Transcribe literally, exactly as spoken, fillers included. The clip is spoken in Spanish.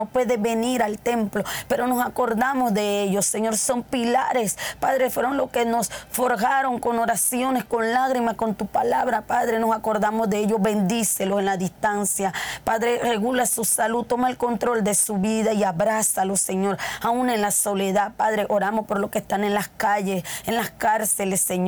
no puede venir al templo, pero nos acordamos de ellos, Señor, son pilares, Padre, fueron los que nos forjaron con oraciones, con lágrimas, con tu palabra, Padre, nos acordamos de ellos, bendícelos en la distancia, Padre, regula su salud, toma el control de su vida y abrázalos, Señor, aún en la soledad, Padre, oramos por los que están en las calles, en las cárceles, Señor.